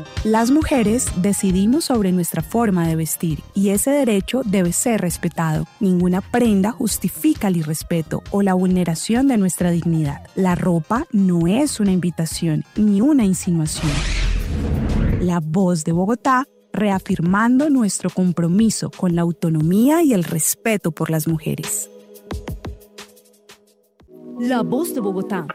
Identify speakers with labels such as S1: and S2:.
S1: Las mujeres decidimos sobre nuestra forma de vestir y ese derecho debe ser respetado. Ninguna prenda justifica el irrespeto o la vulneración de nuestra dignidad. La ropa no es una invitación ni una insinuación. La Voz de Bogotá, reafirmando nuestro compromiso con la autonomía y el respeto por las mujeres.
S2: La Voz de Bogotá.